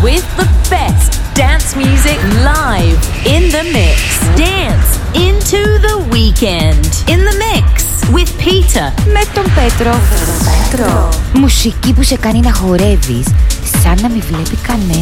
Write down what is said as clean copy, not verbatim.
with the best dance music live in the mix. Dance into the weekend in the mix with Peter. Με τον Πέτρο. Μουσική που σε κάνει να χορεύεις σαν να μην βλέπει κανένα.